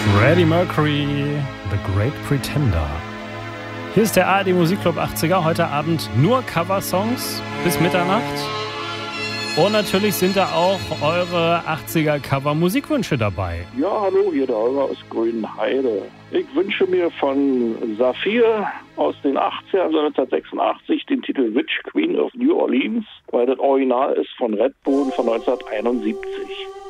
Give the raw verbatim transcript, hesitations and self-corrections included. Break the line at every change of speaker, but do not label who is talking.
Freddie Mercury, The Great Pretender. Hier ist der A R D Musikclub achtziger. Heute Abend nur Coversongs bis Mitternacht. Und natürlich sind da auch eure achtziger Cover-Musikwünsche dabei.
Ja, hallo, hier der Holger aus Grünheide. Ich wünsche mir von Saphir aus den achtzigern, also neunzehnhundertsechsundachtzig, den Titel Witch Queen of New Orleans, weil das Original ist von Redbone von neunzehnhunderteinundsiebzig.